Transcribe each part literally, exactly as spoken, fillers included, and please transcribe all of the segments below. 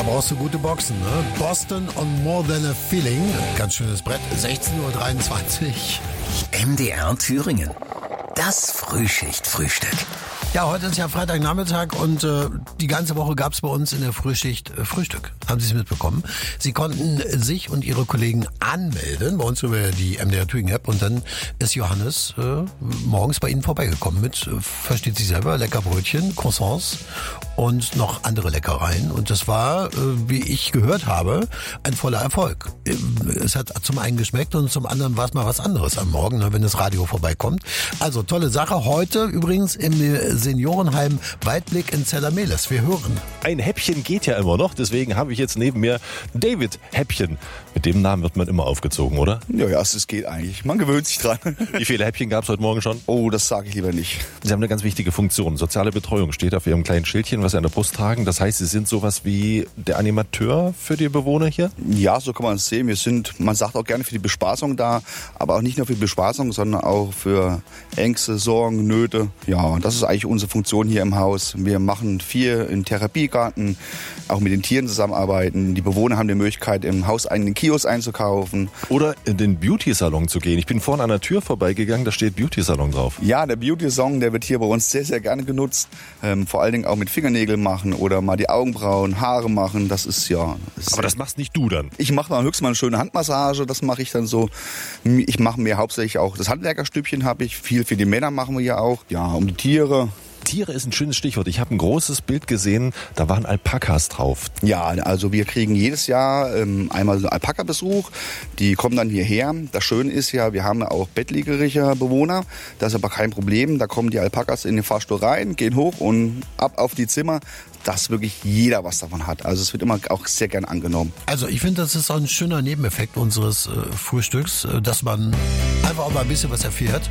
Da brauchst du gute Boxen, ne? Boston on More Than a Feeling. Ganz schönes Brett. sechzehn Uhr dreiundzwanzig. M D R Thüringen. Das Frühschicht-Frühstück. Ja, heute ist ja Freitagnachmittag und äh, die ganze Woche gab es bei uns in der Frühschicht äh, Frühstück. Haben Sie es mitbekommen? Sie konnten sich und Ihre Kollegen anmelden bei uns über die M D R Thüringen App und dann ist Johannes äh, morgens bei Ihnen vorbeigekommen mit, äh, versteht sich selber, lecker Brötchen, Croissants und noch andere Leckereien. Und das war, äh, wie ich gehört habe, ein voller Erfolg. Äh, es hat zum einen geschmeckt und zum anderen war es mal was anderes am Morgen, ne, wenn das Radio vorbeikommt. Also tolle Sache. Heute übrigens im Seniorenheim Waldblick in Zellermeles. Wir hören. Ein Häppchen geht ja immer noch, deswegen habe ich jetzt neben mir David Häppchen. Mit dem Namen wird man immer aufgezogen, oder? Ja, ja, es geht eigentlich. Man gewöhnt sich dran. Wie viele Häppchen gab es heute Morgen schon? Oh, das sage ich lieber nicht. Sie haben eine ganz wichtige Funktion. Soziale Betreuung steht auf Ihrem kleinen Schildchen, was Sie an der Brust tragen. Das heißt, Sie sind sowas wie der Animateur für die Bewohner hier? Ja, so kann man es sehen. Wir sind, man sagt auch gerne für die Bespaßung da, aber auch nicht nur für die Bespaßung, sondern auch für Ängste, Sorgen, Nöte. Ja, das ist eigentlich unsere Funktion hier im Haus. Wir machen viel im Therapiegarten, auch mit den Tieren zusammenarbeiten. Die Bewohner haben die Möglichkeit, im Haus einen Kiosk einzukaufen. Oder in den Beauty-Salon zu gehen. Ich bin vorhin an der Tür vorbeigegangen, da steht Beauty-Salon drauf. Ja, der Beauty-Salon, der wird hier bei uns sehr, sehr gerne genutzt. Ähm, vor allen Dingen auch mit Fingernägeln machen oder mal die Augenbrauen, Haare machen. Das ist ja... Das Aber das machst nicht du dann? Ich mache mal höchstens mal eine schöne Handmassage, das mache ich dann so. Ich mache mir hauptsächlich auch das Handwerkerstübchen, habe ich. Viel für die Männer machen wir hier auch. Ja, um die Tiere. Tiere ist ein schönes Stichwort. Ich habe ein großes Bild gesehen, da waren Alpakas drauf. Ja, also wir kriegen jedes Jahr ähm, einmal so einen Alpaka-Besuch. Die kommen dann hierher. Das Schöne ist ja, wir haben auch bettlägerige Bewohner. Das ist aber kein Problem. Da kommen die Alpakas in den Fahrstuhl rein, gehen hoch und ab auf die Zimmer, dass wirklich jeder was davon hat. Also es wird immer auch sehr gern angenommen. Also ich finde, das ist auch ein schöner Nebeneffekt unseres äh, Frühstücks, äh, dass man einfach auch mal ein bisschen was erfährt,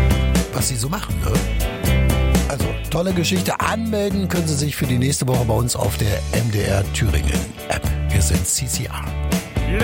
was sie so machen, ne? Also, tolle Geschichte. Anmelden können Sie sich für die nächste Woche bei uns auf der M D R Thüringen App. Wir sind C C A.